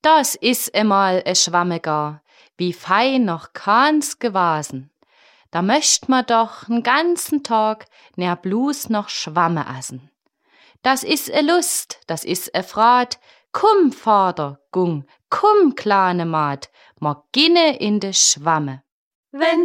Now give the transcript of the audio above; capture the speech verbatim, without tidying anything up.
Das is emal e Schwamme gar, wie fein noch keins gewasen. Da möcht ma doch n ganzen Tag ner blus noch Schwamme essen. Das is e Lust, das is e Frat, kumm, Vater, gung, kumm, kleine Maat, ma ginne in de Schwamme. Wenn